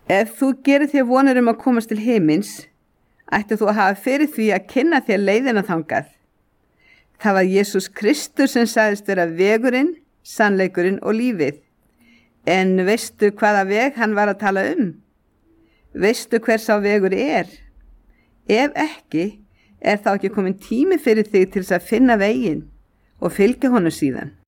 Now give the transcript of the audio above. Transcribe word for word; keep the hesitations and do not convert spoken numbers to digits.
Ef þú gerir þér vonir um að komast til himins, ætti þú að hafa fyrir því að kynna þér leiðina þangað. Það var Jesús Kristur sem sagðist vera vegurinn, sannleikurinn og lífið. En veistu hvaða veg hann var að tala um? Veistu hver sá vegur er? Ef ekki, er þá ekki komin tími fyrir þig til þess að finna veginn og fylgja honum síðan?